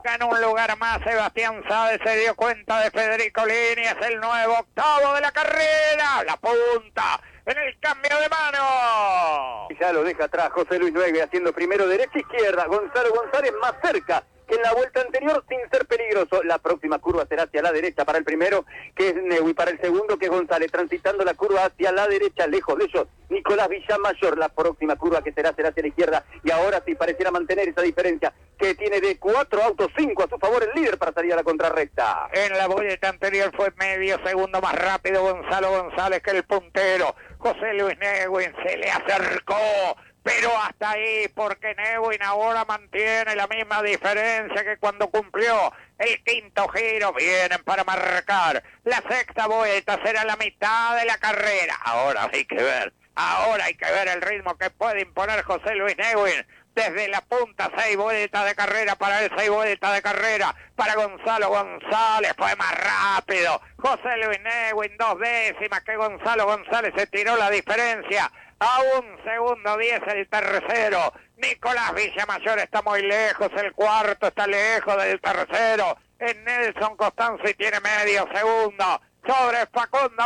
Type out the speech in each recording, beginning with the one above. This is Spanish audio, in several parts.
Ganó un lugar más Sebastián Sáez, se dio cuenta de Federico Lini, es el nuevo octavo de la carrera, la punta en el cambio de mano. Y ya lo deja atrás José Luis Nueve haciendo primero derecha-izquierda, Gonzalo González más cerca que en la vuelta anterior sin ser peligroso. La próxima curva será hacia la derecha para el primero, que es Neuwi, para el segundo, que es González, transitando la curva hacia la derecha, lejos de ellos, Nicolás Villamayor. La próxima curva que será hacia la izquierda, y ahora sí pareciera mantener esa diferencia, que tiene de 4 autos, 5 a su favor el líder para salir a la contrarrecta. En la vuelta anterior fue medio segundo más rápido Gonzalo González que el puntero. José Luis Neuwin se le acercó, pero hasta ahí, porque Neuwin ahora mantiene la misma diferencia que cuando cumplió el quinto giro. Vienen para marcar la sexta vuelta, será la mitad de la carrera. Ahora hay que ver el ritmo que puede imponer José Luis Neuwin. Desde la punta, 6 vueltas de carrera para él, 6 vueltas de carrera para Gonzalo González, fue más rápido. José Luis Neuwin, 2 décimas que Gonzalo González, se tiró la diferencia. A 1 segundo 10 el tercero. Nicolás Villamayor está muy lejos, el cuarto está lejos del tercero. En Nelson Costanzo y tiene medio segundo sobre Facundo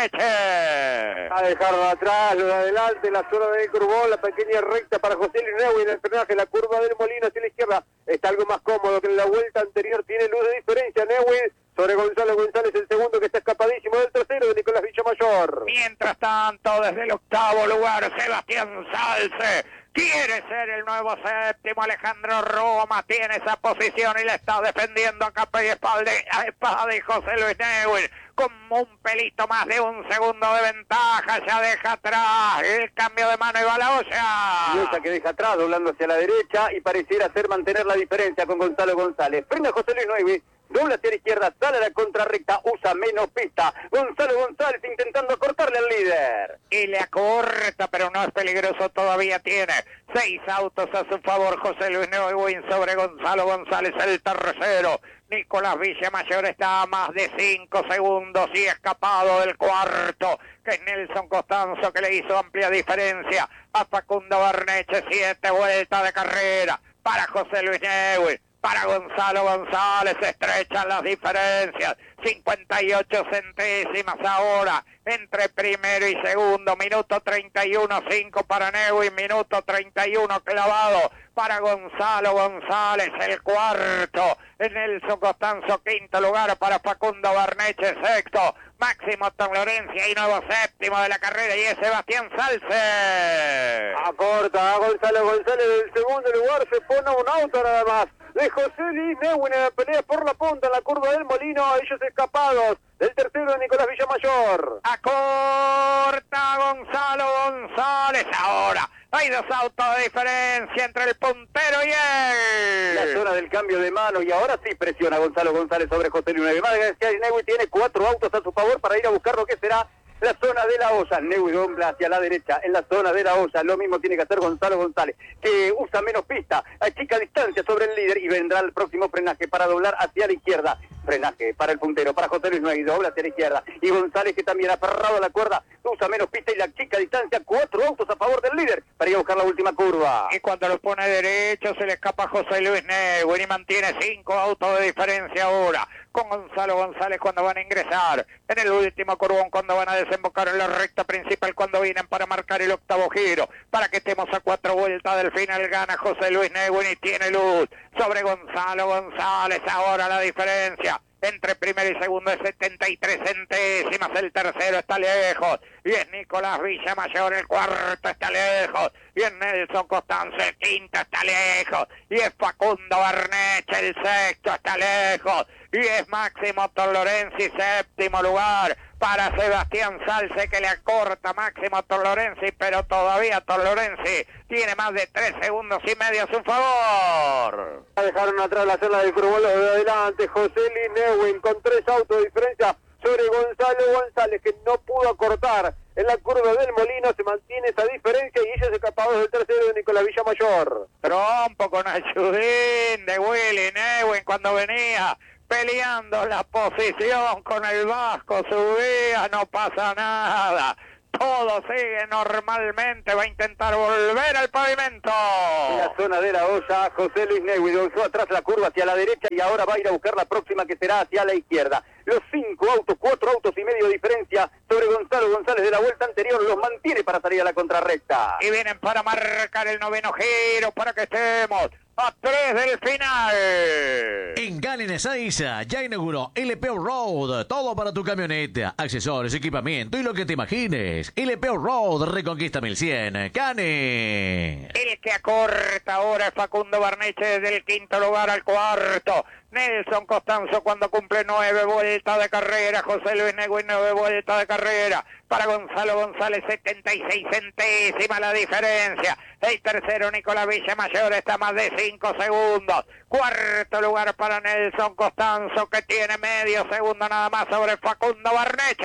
Barneche. A dejarlo atrás, lo de adelante, la zona de curvón, la pequeña recta para José Luis Neuwin, el frenaje, la curva del Molino hacia la izquierda, está algo más cómodo que en la vuelta anterior, tiene luz de diferencia Neuwin sobre Gonzalo González, el segundo que está escapadísimo del tercero de Nicolás Villamayor. Mientras tanto, desde el octavo lugar, Sebastián Salce quiere ser el nuevo séptimo. Alejandro Roma tiene esa posición y le está defendiendo a capa y espada de José Luis Neuwin. Como un pelito más de 1 segundo de ventaja, ya deja atrás el cambio de mano y va a la olla. Y esa que deja atrás, doblando hacia la derecha, y pareciera ser mantener la diferencia con Gonzalo González. Frena José Luis Neuwin, dobla hacia la izquierda, sale a la contrarrecta, usa menos pista. Gonzalo González intentando acortarle al líder. Y le acorta, pero no es peligroso, todavía tiene 6 autos a su favor. José Luis Neuwin sobre Gonzalo González, el tercero. Nicolás Villamayor está a más de 5 segundos y escapado del cuarto, que es Nelson Costanzo, que le hizo amplia diferencia a Facundo Barneche. 7 vueltas de carrera para José Luis Neuwin. Para Gonzalo González se estrechan las diferencias, 58 centésimas ahora entre primero y segundo, minuto 31.5 para Neuwin, minuto 31 clavado para Gonzalo González, el cuarto, Nelson Costanzo, quinto lugar para Facundo Barneche, sexto, Máximo Torlorencia y nuevo séptimo de la carrera, y es Sebastián Salce. Acorta a Gonzalo González del segundo lugar, se pone un auto nada más de José Luis Neuwin en la pelea por la punta en la curva del Molino, ellos escapados del tercero de Nicolás Villamayor. Acorta Gonzalo González ahora. Hay 2 autos de diferencia entre el puntero y él. La zona del cambio de mano, y ahora sí presiona Gonzalo González sobre José Luis Neuwin. Neuwin tiene 4 autos a su favor para ir a buscar lo que será la zona de la olla. Neuwin dobla hacia la derecha en la zona de la olla. Lo mismo tiene que hacer Gonzalo González, que usa menos pista, achica distancia sobre el líder, y vendrá el próximo frenaje para doblar hacia la izquierda. Frenaje para el puntero, para José Luis Neuwin, dobla hacia la izquierda. Y González, que también aferrado a la cuerda, usa menos pista y la achica distancia. 4 autos a favor del líder para ir a buscar la última curva. Y cuando lo pone derecho se le escapa José Luis Neuwin y mantiene 5 autos de diferencia ahora con Gonzalo González cuando van a ingresar en el último curvón, cuando van a desembocar en la recta principal, cuando vienen para marcar el octavo giro, para que estemos a 4 vueltas del final. Gana José Luis Neuwin y tiene luz sobre Gonzalo González. Ahora la diferencia entre primero y segundo es 73 centésimas, el tercero está lejos, y es Nicolás Villamayor, el cuarto está lejos, y es Nelson Costanzo, el quinto está lejos, y es Facundo Barneche, el sexto está lejos, y es Máximo Torlorenzi, séptimo lugar para Sebastián Salce, que le acorta Máximo Torlorenzi, pero todavía Torlorenzi tiene más de 3 segundos y medio a su favor. Dejaron atrás la zona del curvón de adelante, José Luis Neuwin con 3 autos de diferencia sobre Gonzalo González, que no pudo acortar en la curva del Molino. Se mantiene esa diferencia y ellos escapados del tercero de Nicolás Villamayor. Trompo con ayudín de Willy Neuwin cuando venía peleando la posición con el Vasco, subía, no pasa nada. Todo sigue normalmente, va a intentar volver al pavimento. En la zona de la olla, José Luis Negui lanzó atrás la curva hacia la derecha y ahora va a ir a buscar la próxima que será hacia la izquierda. Los 5 autos, 4 autos y medio de diferencia sobre Gonzalo González de la vuelta anterior los mantiene para salir a la contrarrecta. Y vienen para marcar el noveno giro para que estemos a 3 del final. En Ganin Ezeiza ya inauguró LP Road, todo para tu camioneta, accesorios, equipamiento y lo que te imagines. LP Road, Reconquista 1100, Ganin. El que acorta ahora es Facundo Barneche desde el quinto lugar al cuarto. Nelson Costanzo cuando cumple 9 vueltas de carrera. José Luis Negui 9 vueltas de carrera. Para Gonzalo González 76 centésimas la diferencia. El tercero Nicolás Villamayor está a más de 5 segundos. Cuarto lugar para Nelson Costanzo que tiene medio segundo nada más sobre Facundo Barneche.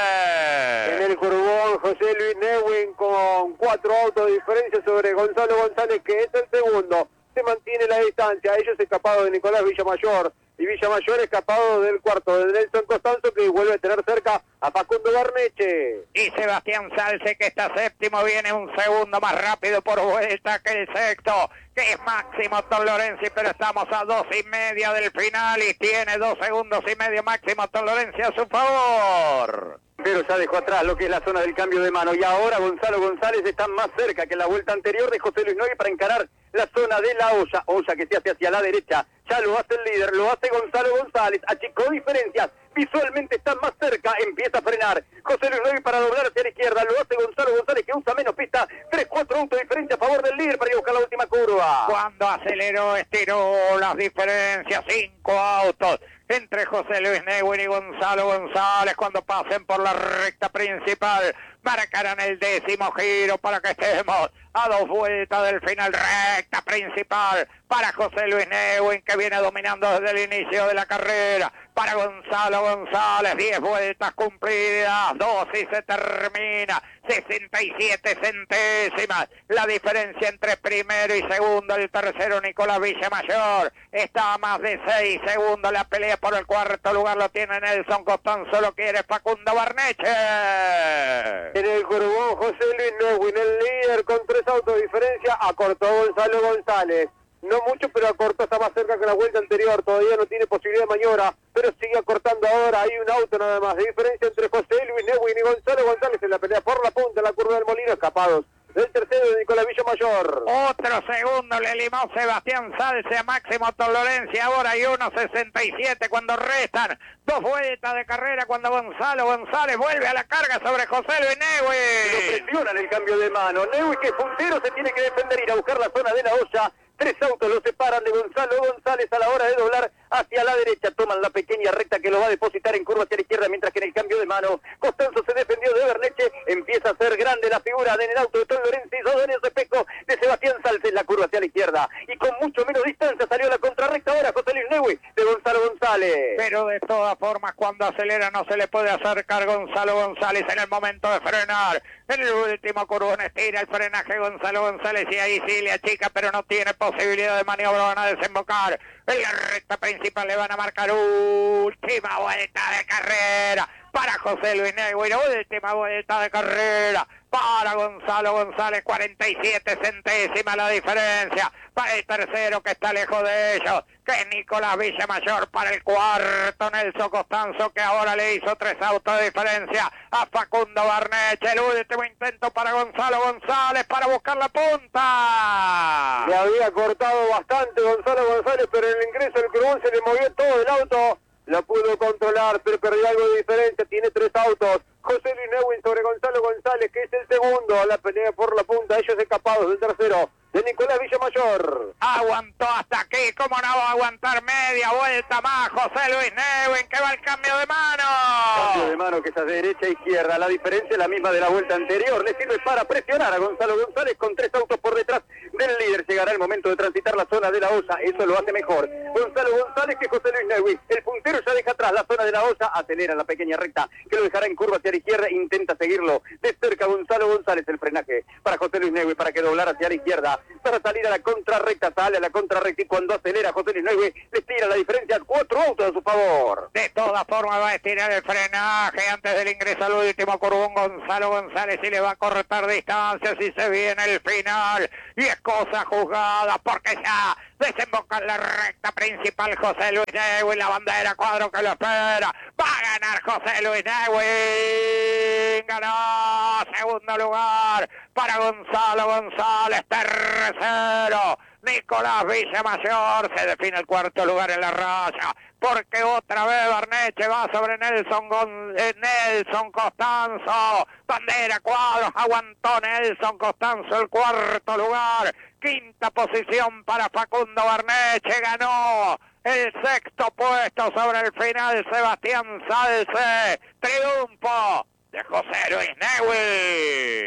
En el curbón José Luis Negui con 4 autos de diferencia sobre Gonzalo González que es el segundo. Se mantiene la distancia, ellos escapados de Nicolás Villamayor y Villamayor escapado del cuarto de Nelson Costanzo que vuelve a tener cerca a Facundo Barneche. Y Sebastián Salce que está séptimo, viene un segundo más rápido por vuelta que el sexto, que es Máximo Tom Lorenzi, pero estamos a 2,5 del final y tiene 2 segundos y medio Máximo Tom Lorenzi a su favor. Pero ya dejó atrás lo que es la zona del cambio de mano y ahora Gonzalo González está más cerca que la vuelta anterior de José Luis Negui para encarar la zona de la olla que se hace hacia la derecha, ya lo hace el líder, lo hace Gonzalo González, achicó diferencias, visualmente está más cerca, empieza a frenar, José Luis Negui para doblar hacia la izquierda, lo hace Gonzalo González que usa menos pista, 3-4 autos de diferencia a favor del líder para ir a buscar la última curva. Cuando aceleró, estiró las diferencias, 5 autos entre José Luis Negui y Gonzalo González cuando pasen por la recta principal. Marcarán el 10º giro para que estemos a 2 vueltas del final, recta principal para José Luis Negui que viene dominando desde el inicio de la carrera. Para Gonzalo González, 10 vueltas cumplidas, 2 y se termina, 67 centésimas. La diferencia entre primero y segundo, el tercero Nicolás Villamayor está a más de 6 segundos. La pelea por el cuarto lugar lo tiene Nelson Costanzo, lo quiere Facundo Barneche. En el curbón José Luis Negui, el líder con 3 autos de diferencia, acortó Gonzalo González. No mucho, pero acortó, está más cerca que la vuelta anterior, todavía no tiene posibilidad de maniobra, pero sigue acortando ahora, hay un auto nada más de diferencia entre José Luis Negui y Gonzalo González en la pelea por la punta, la curva del Molino, escapados del tercero de Nicolás Villamayor. Otro segundo le limó Sebastián Salce a Máximo Tom Lorenzi, ahora hay 1.67 cuando restan 2 vueltas de carrera, cuando Gonzalo González vuelve a la carga sobre José Luis Negui. Lo presionan el cambio de mano, Negui que es puntero se tiene que defender, ir a buscar la zona de la olla. 3 autos lo separan de Gonzalo González a la hora de doblar hacia la derecha. Toman la pequeña recta que lo va a depositar en curva hacia la izquierda, mientras que en el cambio de mano Costanzo se defendió de Barneche. Empieza a ser grande la figura en el auto de Tom Lorenzi, 2 años de espejo de Sebastián Salce en la curva hacia la izquierda. Y con mucho menos distancia salió la contrarrecta ahora José Luis Negui de Gonzalo González. Pero de todas formas, cuando acelera no se le puede acercar Gonzalo González en el momento de frenar. En el último curvón estira el frenaje Gonzalo González y ahí sí le achica, pero no tiene posibilidad de maniobra, van a desembocar. En la recta principal le van a marcar última vuelta de carrera para José Luis Negui, última vuelta de carrera para Gonzalo González, 47 centésimas la diferencia para el tercero que está lejos de ellos, que es Nicolás Villamayor. Para el cuarto Nelson Costanzo, que ahora le hizo 3 autos de diferencia a Facundo Barneche. El último intento para Gonzalo González para buscar la punta. Le había cortado bastante Gonzalo González, pero en el ingreso del curbón se le movió todo el auto. Lo pudo controlar, pero perdió algo de diferencia. Tiene 3 autos. José Luis Negui sobre Gonzalo González, que es el segundo. La pelea por la punta, ellos escapados del tercero de Nicolás Villamayor. Aguantó hasta aquí, ¿cómo no va a aguantar media vuelta más José Luis Negui, que va el cambio de mano? Cambio de mano que es a derecha e izquierda. La diferencia es la misma de la vuelta anterior. Le sirve para presionar a Gonzalo González con 3 autos por detrás del líder. Llegará el momento de transitar la zona de la olla. Eso lo hace mejor Gonzalo González que José Luis Negui. El puntero ya deja atrás la zona de la olla. Acelera la pequeña recta que lo dejará en curva hacia la izquierda. Intenta seguirlo de cerca Gonzalo González. El frenaje para José Luis Negui para que doblar hacia la izquierda. para salir a la contrarrecta, sale a la contrarrecta y cuando acelera José Luis Negui, le tira la diferencia, 4 autos a su favor. De todas formas va a estirar el frenaje antes del ingreso al último curvón Gonzalo González y le va a cortar distancias y se viene el final. Y es cosa juzgada porque ya desemboca en la recta principal José Luis Negui, la bandera cuadro que lo espera. Va a ganar José Luis Negui. Ganó, segundo lugar para Gonzalo González, tercero Nicolás Villamayor, se define el cuarto lugar en la raya, porque otra vez Barneche va sobre Nelson Costanzo, bandera cuadros, aguantó Nelson Costanzo el cuarto lugar, quinta posición para Facundo Barneche, ganó el sexto puesto sobre el final Sebastián Salce, triunfo de José Luis Negui.